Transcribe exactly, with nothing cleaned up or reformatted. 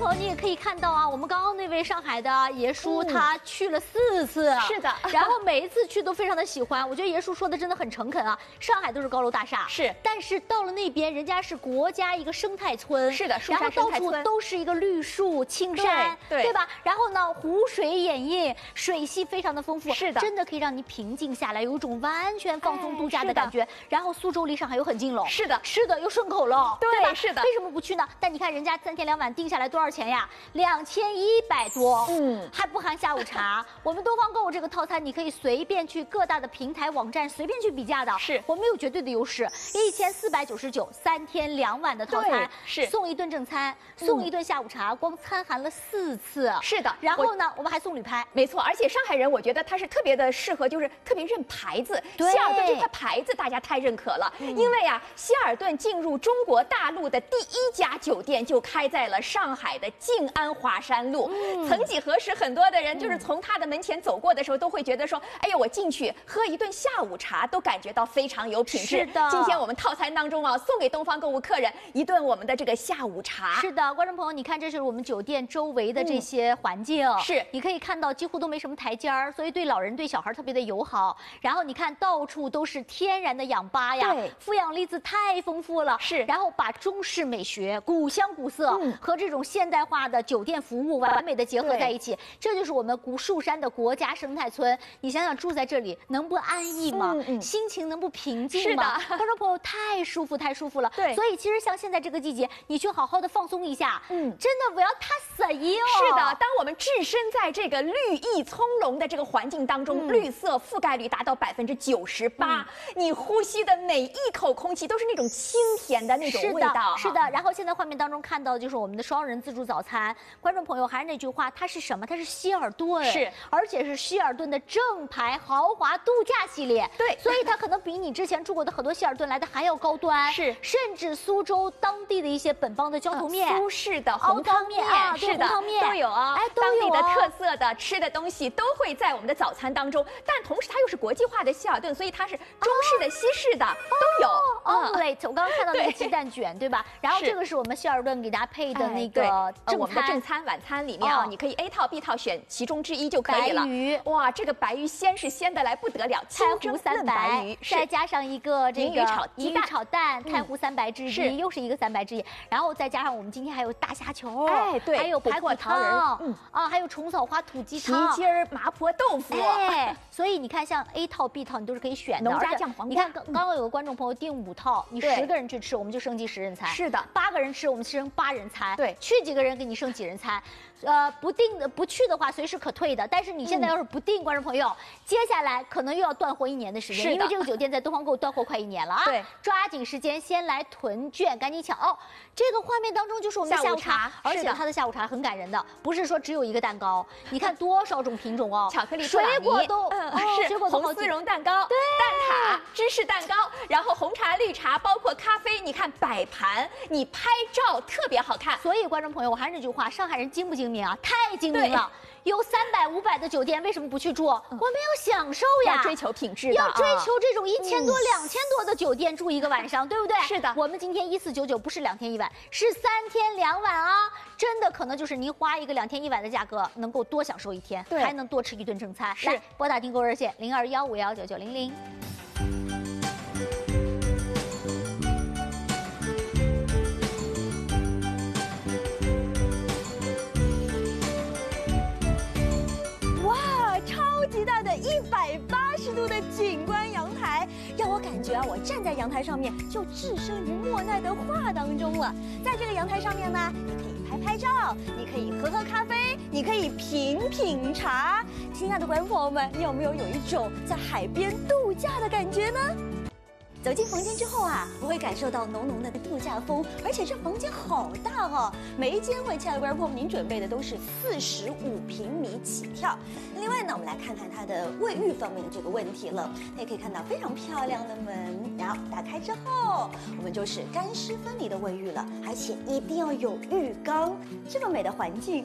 朋友，你也可以看到啊，我们刚刚那位上海的爷叔，嗯、他去了四次， 是的， 然后每一次去都非常的喜欢。我觉得爷叔说的真的很诚恳啊，上海都是高楼大厦， 是， 但是到了那边，人家是国家一个生态村， 是的， 然后到处都是一个绿树青山，对, 对吧？然后呢，湖水掩映，水系非常的丰富， 是的， 真的可以让你平静下来，有一种完全放松度假的感觉。哎、然后苏州离上海又很近了， 是的， 吃的又顺口了， 对, 对吧？ 是的， 为什么不去呢？但你看人家三天两晚定下来多少钱呀？两千一百多，嗯，还不含下午茶。我们东方购物这个套餐，你可以随便去各大的平台网站随便去比价的， 是我们有绝对的优势，一千四百九十九三天两晚的套餐， 是送一顿正餐，送一顿下午茶，光餐含了四次， 是的。 然后呢，我们还送旅拍， 没错。而且上海人，我觉得他是特别的适合，就是特别认牌子。希尔顿这块牌子大家太认可了，嗯、因为啊，希尔顿进入中国大陆的第一家酒店就开在了上海的静安华山路。嗯、曾几何时，很多的人就是从他的门前走过的时候，都会觉得说，哎呀，我进去喝一顿下午茶，都感觉到非常有品质。 是的。 今天我们套餐当中啊，送给东方购物客人一顿我们的这个下午茶。 是的，观众朋友，你看，这是我们酒店周围的这些环境，嗯、 是你可以看到几乎都没什么台阶儿，所以对老人对小孩特别的友好。然后你看，到处都是天然的氧吧呀， 对， 负氧离子太丰富了。 是， 然后把中式美学、古香古色、嗯、和这种现代化的酒店服务完美的结合在一起，这就是我们古树山的国家生态村。你想想，住在这里能不安逸吗？嗯嗯、心情能不平静吗？ 是的， 观众朋友，太舒服，太舒服了。 对， 所以其实像现在这个季节，你去好好的放松一下，嗯，真的不要太死意哦。 是的，当我们置身在这个绿意葱茏的这个环境当中，嗯、绿色覆盖率达到百分之九十八，你呼吸的每一口空气都是那种清甜的那种味道。 是的，是的。然后现在画面当中看到的就是我们的双人自助早餐。观众朋友，还是那句话，它是什么？它是希尔顿， 是， 而且是希尔顿的正牌豪华度假系列。 对， 所以它可能比你之前住过的很多希尔顿来的还要高端。 是， 甚至苏州当地的一些本帮的浇头面、 呃、苏式的红汤面啊， 是的， 红汤面都有啊。 哎，都有、 当地的特色的吃的东西都会在我们的早餐当中，但同时它又是国际化的希尔顿，所以它是中式的、西式的、哦、都有。 omelette，、嗯、我刚刚看到那个鸡蛋卷，对吧？然后这个是我们希尔顿给大家配的那个正餐， 哎、我们的正餐晚餐里面啊，哦、你可以 A 套 B 套选其中之一就可以了。 白鱼， 哇，这个白鱼鲜是鲜的来不得了， 太湖三白鱼，再加上一个这个银鱼炒鸡蛋， 炒蛋，太湖三白之一， 是又是一个三白之一，然后再加上我们今天还有大虾球， 哎，对， 还有排骨汤， 嗯啊，还有虫草花土鸡汤， 皮筋儿麻婆豆腐， 哎，所以你看，像 A 套 B 套你都是可以选的， 农家酱黄瓜。 你看刚刚刚有个观众朋友订五套，你十个人去吃，我们就升级十人餐， 是的， 八个人吃我们升八人餐， 对， 去几个人给你升几人餐。呃，不定的不去的话，随时可退的。但是你现在要是不定，嗯、观众朋友，接下来可能又要断货一年的时间，因为这个酒店在东方购物断货快一年了啊！ 对， 抓紧时间先来囤券，赶紧抢哦！这个画面当中就是我们的下午茶，而且它的下午茶很感人的，不是说只有一个蛋糕，你看多少种品种哦， 巧克力、 水果都， 嗯， 哦、 是水果都红丝绒蛋糕、 对， 蛋挞、芝士蛋糕，然后红茶、绿茶，包括咖啡，你看摆盘，你拍照特别好看。 所以观众朋友，我还是那句话，上海人精不精明啊？太精明了。有三百、五百的酒店，为什么不去住？嗯、我们要享受呀， 要追求品质的， 要追求这种一千多、两千多的酒店住一个晚上，嗯、对不对？ 是的， 我们今天一四九九不是两天一晚，是三天两晚啊！真的可能就是您花一个两天一晚的价格，能够多享受一天， 对， 还能多吃一顿正餐。 是， 来拨打订购热线零二幺五幺九九零零。 一百八十度的景观阳台，让我感觉啊，我站在阳台上面就置身于莫奈的画当中了。在这个阳台上面呢，你可以拍拍照，你可以喝喝咖啡，你可以品品茶。亲爱的观众朋友们，你有没有有一种在海边度假的感觉呢？走进房间之后啊，我会感受到浓浓的度假风，而且这房间好大哦！每一间为亲爱的观众朋友们，您准备的都是四十五平米起跳。另外呢，我们来看看它的卫浴方面的这个问题了。大家可以看到非常漂亮的门，然后打开之后，我们就是干湿分离的卫浴了，而且一定要有浴缸。这么美的环境，